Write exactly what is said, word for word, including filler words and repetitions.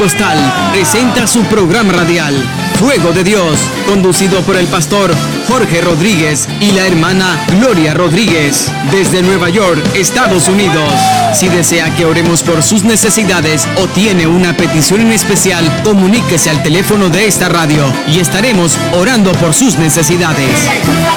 Pentecostal presenta su programa radial Fuego de Dios, conducido por el pastor Jorge Rodríguez y la hermana Gloria Rodríguez, desde Nueva York, Estados Unidos. Si desea que oremos por sus necesidades o tiene una petición en especial, comuníquese al teléfono de esta radio y estaremos orando por sus necesidades.